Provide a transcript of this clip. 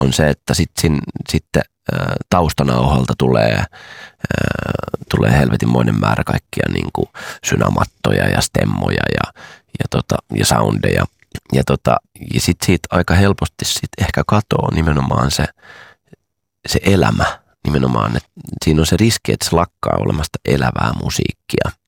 on se, että sitten taustanauhalta tulee helvetinmoinen määrä kaikkia niin kuin synamattoja ja stemmoja ja soundeja. Ja sitten siitä aika helposti ehkä katoaa nimenomaan se elämä. Nimenomaan, että siinä on se riski, että se lakkaa olemasta elävää musiikkia.